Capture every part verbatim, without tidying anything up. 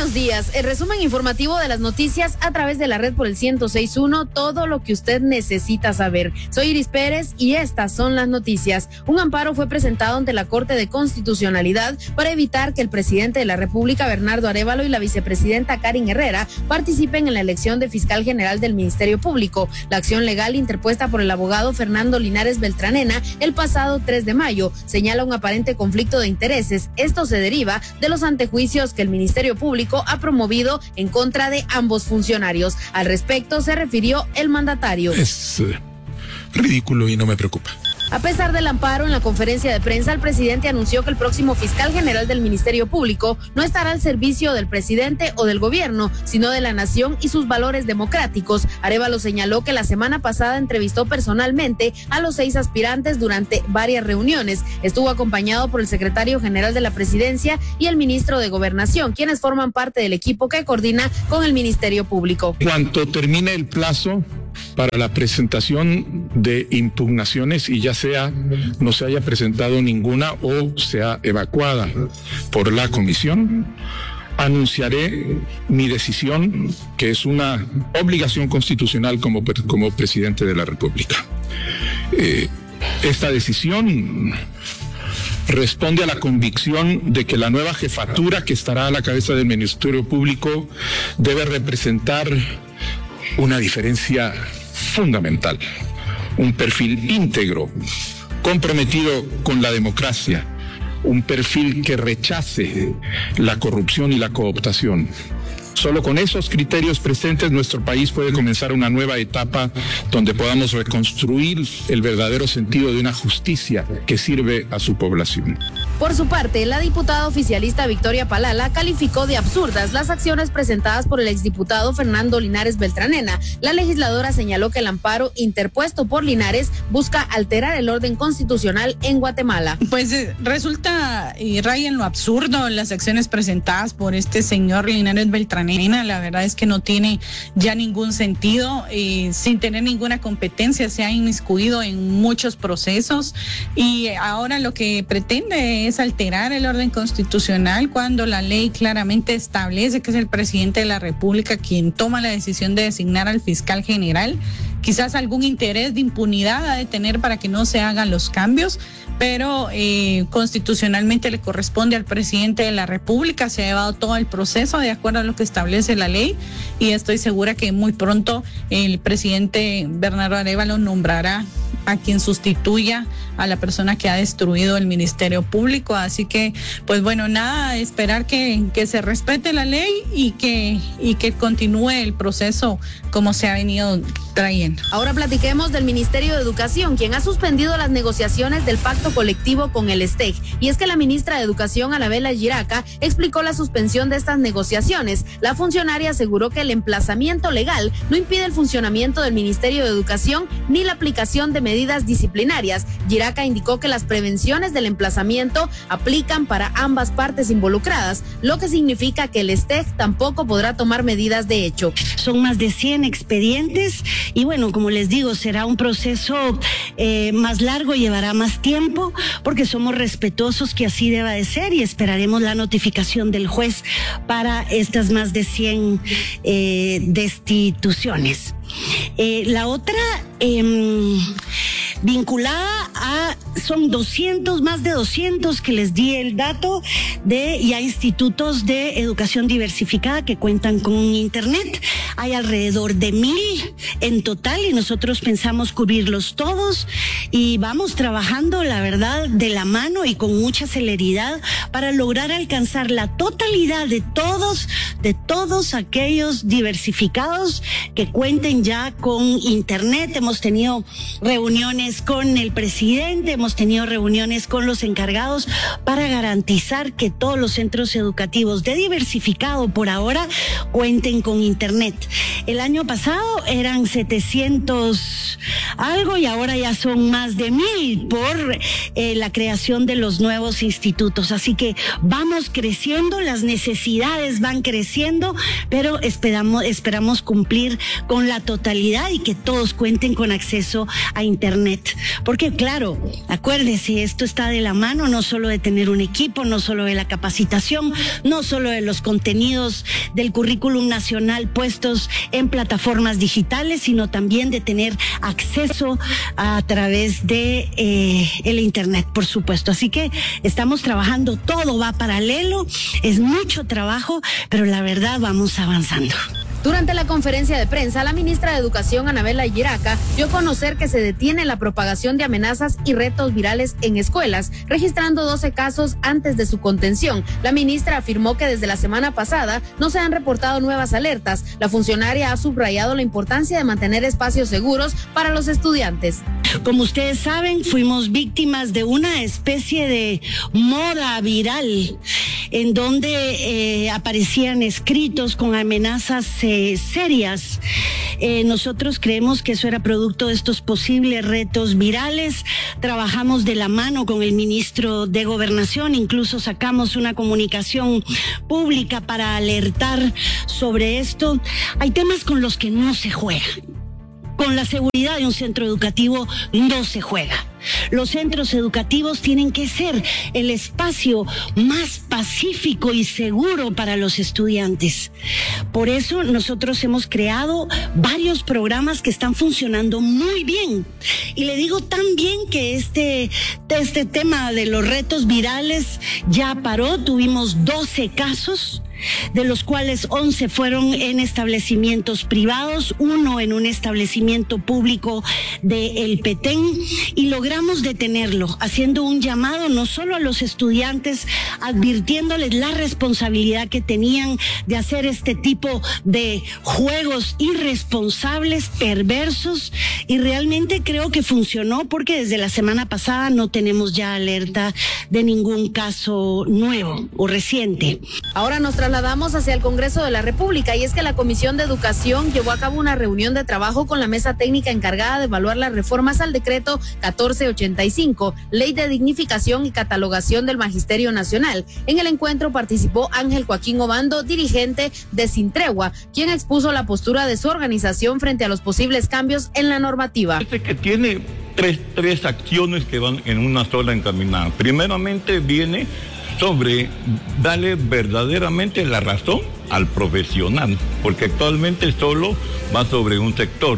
buenos días. El resumen informativo de las noticias a través de la red por el ciento seis punto uno, todo lo que usted necesita saber. Soy Iris Pérez y estas son las noticias. Un amparo fue presentado ante la Corte de Constitucionalidad para evitar que el presidente de la República, Bernardo Arévalo, y la vicepresidenta Karin Herrera participen en la elección de fiscal general del Ministerio Público. La acción legal interpuesta por el abogado Fernando Linares Beltranena el pasado tres de mayo señala un aparente conflicto de intereses. Esto se deriva de los antejuicios que el Ministerio Público ha promovido en contra de ambos funcionarios. Al respecto se refirió el mandatario. Es uh, ridículo y no me preocupa. A pesar del amparo, en la conferencia de prensa, el presidente anunció que el próximo fiscal general del Ministerio Público no estará al servicio del presidente o del gobierno, sino de la nación y sus valores democráticos. Arévalo señaló que la semana pasada entrevistó personalmente a los seis aspirantes durante varias reuniones. Estuvo acompañado por el secretario general de la presidencia y el ministro de Gobernación, quienes forman parte del equipo que coordina con el Ministerio Público. Cuanto termine el plazo para la presentación de impugnaciones y ya sea no se haya presentado ninguna o sea evacuada por la comisión, anunciaré mi decisión, que es una obligación constitucional como, como presidente de la República. Eh, esta decisión responde a la convicción de que la nueva jefatura que estará a la cabeza del Ministerio Público debe representar una diferencia fundamental, un perfil íntegro, comprometido con la democracia, un perfil que rechace la corrupción y la cooptación. Solo con esos criterios presentes nuestro país puede comenzar una nueva etapa donde podamos reconstruir el verdadero sentido de una justicia que sirve a su población. Por su parte, la diputada oficialista Victoria Palala calificó de absurdas las acciones presentadas por el exdiputado Fernando Linares Beltranena. La legisladora señaló que el amparo interpuesto por Linares busca alterar el orden constitucional en Guatemala. Pues eh, resulta y raya en lo absurdo las acciones presentadas por este señor Linares Beltranena. La verdad es que no tiene ya ningún sentido, eh, sin tener ninguna competencia se ha inmiscuido en muchos procesos y ahora lo que pretende es alterar el orden constitucional cuando la ley claramente establece que es el presidente de la República quien toma la decisión de designar al fiscal general. Quizás algún interés de impunidad ha de tener para que no se hagan los cambios, pero eh, constitucionalmente le corresponde al presidente de la República. Se ha llevado todo el proceso de acuerdo a lo que establece la ley y estoy segura que muy pronto el presidente Bernardo Arévalo nombrará a quien sustituya a la persona que ha destruido el Ministerio Público. Así que, pues bueno, nada, esperar que, que se respete la ley y que, y que continúe el proceso como se ha venido trayendo. Ahora platiquemos del Ministerio de Educación, quien ha suspendido las negociaciones del pacto colectivo con el STEC. Y es que la ministra de Educación, Anabela Giraca, explicó la suspensión de estas negociaciones. La funcionaria aseguró que el emplazamiento legal no impide el funcionamiento del Ministerio de Educación ni la aplicación de medidas disciplinarias. Giraca indicó que las prevenciones del emplazamiento aplican para ambas partes involucradas, lo que significa que el STEC tampoco podrá tomar medidas de hecho. Son más de cien expedientes y bueno, como les digo, será un proceso eh, más largo, llevará más tiempo porque somos respetuosos que así deba de ser y esperaremos la notificación del juez para estas más de cien eh, destituciones. Eh, la otra eh, vinculada a, son doscientos, más de doscientos que les di el dato de ya institutos de educación diversificada que cuentan con internet. Hay alrededor de mil en total y nosotros pensamos cubrirlos todos y vamos trabajando, la verdad, de la mano y con mucha celeridad para lograr alcanzar la totalidad de todos, de todos aquellos diversificados que cuenten ya con internet. Hemos tenido reuniones con el presidente, hemos tenido reuniones con los encargados para garantizar que todos los centros educativos de diversificado por ahora cuenten con internet. El año pasado eran setecientos algo y ahora ya son más de mil por eh, la creación de los nuevos institutos. Así que vamos creciendo, las necesidades van creciendo, pero esperamos, esperamos cumplir con la totalidad y que todos cuenten con acceso a Internet. Porque claro, acuérdese, esto está de la mano no solo de tener un equipo, no solo de la capacitación, no solo de los contenidos del currículum nacional puestos en plataformas digitales, sino también de tener acceso a través de eh, el Internet, por supuesto. Así que estamos trabajando, todo va paralelo, es mucho trabajo, pero la verdad vamos avanzando. Durante la conferencia de prensa, la ministra de Educación, Anabela Guiraca, dio a conocer que se detiene la propagación de amenazas y retos virales en escuelas, registrando doce casos antes de su contención. La ministra afirmó que desde la semana pasada no se han reportado nuevas alertas. La funcionaria ha subrayado la importancia de mantener espacios seguros para los estudiantes. Como ustedes saben, fuimos víctimas de una especie de moda viral en donde eh, aparecían escritos con amenazas eh, serias. Eh, nosotros creemos que eso era producto de estos posibles retos virales. Trabajamos de la mano con el ministro de Gobernación, incluso sacamos una comunicación pública para alertar sobre esto. Hay temas con los que no se juega. Con la seguridad de un centro educativo no se juega. Los centros educativos tienen que ser el espacio más pacífico y seguro para los estudiantes. Por eso nosotros hemos creado varios programas que están funcionando muy bien. Y le digo tan bien que este, este tema de los retos virales ya paró. Tuvimos doce casos, de los cuales once fueron en establecimientos privados, uno en un establecimiento público de El Petén, y logramos detenerlo, haciendo un llamado no solo a los estudiantes, advirtiéndoles la responsabilidad que tenían de hacer este tipo de juegos irresponsables, perversos, y realmente creo que funcionó porque desde la semana pasada no tenemos ya alerta de ningún caso nuevo o reciente. Ahora nos trasladamos hacia el Congreso de la República, y es que la Comisión de Educación llevó a cabo una reunión de trabajo con la mesa técnica encargada de evaluar las reformas al decreto catorce ochenta y cinco, Ley de Dignificación y Catalogación del Magisterio Nacional. En el encuentro participó Ángel Joaquín Obando, dirigente de Sintregua, quien expuso la postura de su organización frente a los posibles cambios en la normativa. Este que tiene tres, tres acciones que van en una sola encaminada. Primeramente viene sobre darle verdaderamente la razón al profesional, porque actualmente solo va sobre un sector.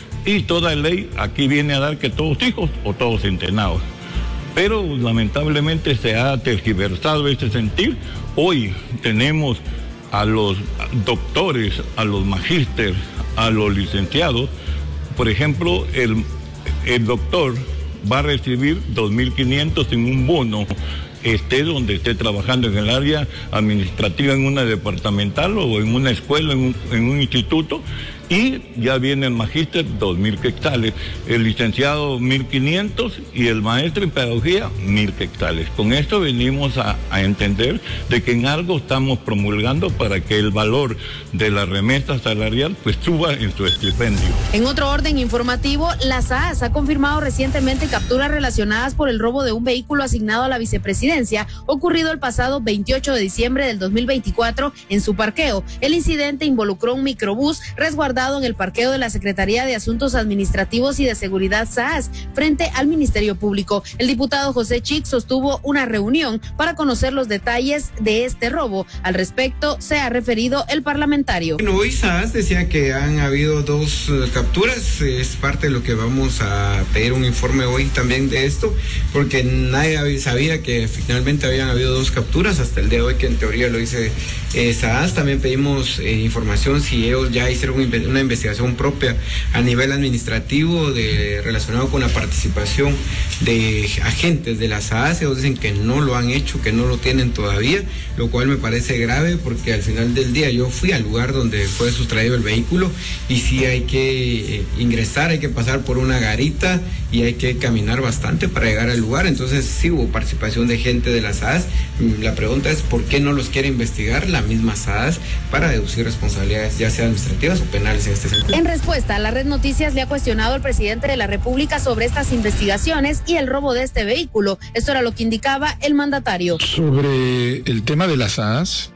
Y toda ley aquí viene a dar que todos hijos o todos internados. Pero lamentablemente se ha tergiversado ese sentir. Hoy tenemos a los doctores, a los magísteres, a los licenciados. Por ejemplo, el, el doctor va a recibir dos mil quinientos en un bono, esté donde esté trabajando, en el área administrativa, en una departamental o en una escuela, en un, en un instituto. Y ya viene el magíster, dos mil quetzales, el licenciado, mil quinientos, y el maestro en pedagogía, mil quetzales. Con esto venimos a, a entender de que en algo estamos promulgando para que el valor de la remesa salarial pues suba en su estipendio. En otro orden informativo, la S A A S ha confirmado recientemente capturas relacionadas por el robo de un vehículo asignado a la vicepresidencia, ocurrido el pasado veintiocho de diciembre del dos mil veinticuatro en su parqueo. El incidente involucró un microbús resguardado en el parqueo de la Secretaría de Asuntos Administrativos y de Seguridad S A A S frente al Ministerio Público. El diputado José Chic sostuvo una reunión para conocer los detalles de este robo. Al respecto se ha referido el parlamentario. Bueno, hoy S A A S decía que han habido dos uh, capturas, es parte de lo que vamos a pedir un informe hoy también de esto, porque nadie sabía que finalmente habían habido dos capturas hasta el día de hoy, que en teoría lo dice eh, S A A S. También pedimos eh, información si ellos ya hicieron un una investigación propia a nivel administrativo de, relacionado con la participación de agentes de las A A C. Ellos dicen que no lo han hecho, que no lo tienen todavía, lo cual me parece grave porque al final del día yo fui al lugar donde fue sustraído el vehículo y sí hay que eh, ingresar, hay que pasar por una garita y hay que caminar bastante para llegar al lugar. Entonces sí hubo participación de gente de las A A S. La pregunta es ¿por qué no los quiere investigar la misma A A S para deducir responsabilidades ya sea administrativas o penales en este sentido? En respuesta, la Red Noticias le ha cuestionado al presidente de la República sobre estas investigaciones y el robo de este vehículo. Esto era lo que indicaba el mandatario. Sobre el tema de las A A S,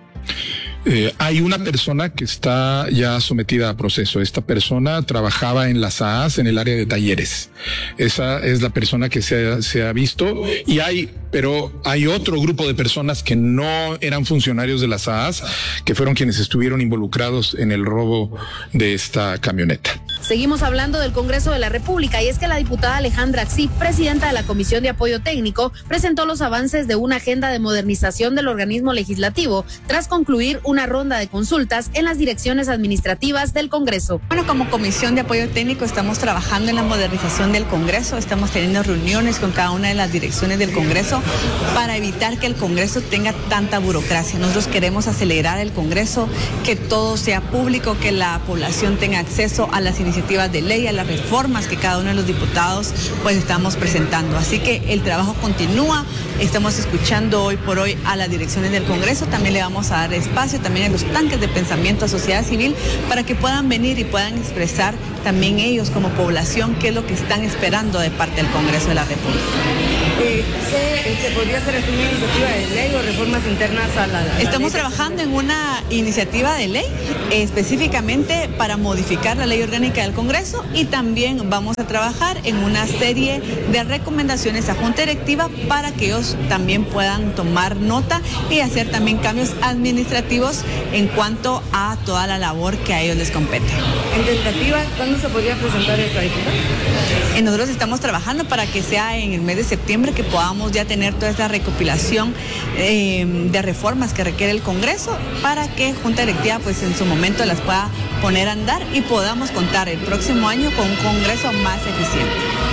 Eh, hay una persona que está ya sometida a proceso. Esta persona trabajaba en las A A S en el área de talleres. Esa es la persona que se ha, se ha visto y hay, pero hay otro grupo de personas que no eran funcionarios de las A A S, que fueron quienes estuvieron involucrados en el robo de esta camioneta. Seguimos hablando del Congreso de la República y es que la diputada Alejandra Axip, presidenta de la Comisión de Apoyo Técnico, presentó los avances de una agenda de modernización del organismo legislativo tras concluir una ronda de consultas en las direcciones administrativas del Congreso. Bueno, como Comisión de Apoyo Técnico estamos trabajando en la modernización del Congreso, estamos teniendo reuniones con cada una de las direcciones del Congreso para evitar que el Congreso tenga tanta burocracia. Nosotros queremos acelerar el Congreso, que todo sea público, que la población tenga acceso a las iniciativas de ley, a las reformas que cada uno de los diputados pues estamos presentando. Así que el trabajo continúa, estamos escuchando hoy por hoy a las direcciones del Congreso, también le vamos a dar espacio también a los tanques de pensamiento a sociedad civil para que puedan venir y puedan expresar también ellos como población qué es lo que están esperando de parte del Congreso de la República. Eh, ¿Se, ¿Se podría hacer una iniciativa de ley o reformas internas a la, a la Estamos ley? trabajando en una iniciativa de ley eh, específicamente para modificar la ley orgánica del Congreso y también vamos a trabajar en una serie de recomendaciones a Junta Directiva para que ellos también puedan tomar nota y hacer también cambios administrativos en cuanto a toda la labor que a ellos les compete. ¿En tentativa cuándo se podría presentar esta diputada? Eh, nosotros estamos trabajando para que sea en el mes de septiembre que podamos ya tener toda esta recopilación eh, de reformas que requiere el Congreso para que Junta Directiva pues en su momento las pueda poner a andar y podamos contar el próximo año con un Congreso más eficiente.